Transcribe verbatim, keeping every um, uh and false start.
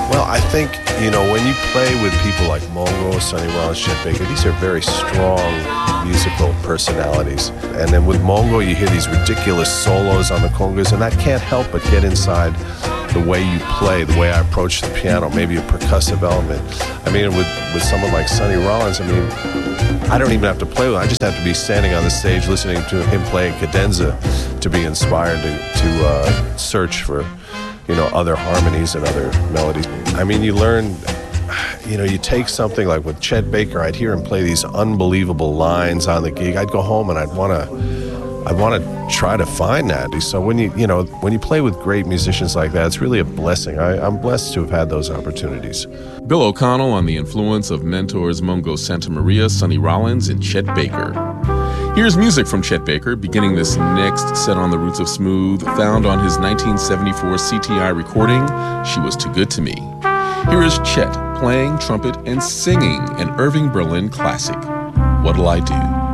Well, I think, you know, when you play with people like Mongo, Sonny Rollins, Chet Baker, these are very strong musical personalities. And then with Mongo, you hear these ridiculous solos on the congas, and that can't help but get inside the way you play, the way I approach the piano, maybe a percussive element. I mean, with, with someone like Sonny Rollins, I mean, I don't even have to play with him. I just have to be standing on the stage listening to him playing cadenza to be inspired to, to uh, search for, you know, other harmonies and other melodies. I mean, you learn, you know, you take something like with Chet Baker, I'd hear him play these unbelievable lines on the gig. I'd go home and I'd want to, I'd want to try to find that. So when you, you know, when you play with great musicians like that, it's really a blessing. I, I'm blessed to have had those opportunities. Bill O'Connell on the influence of mentors Mongo Santamaria, Sonny Rollins, and Chet Baker. Here's music from Chet Baker, beginning this next set on the Roots of Smooth, found on his nineteen seventy-four C T I recording, She Was Too Good to Me. Here is Chet playing trumpet and singing an Irving Berlin classic, What'll I Do?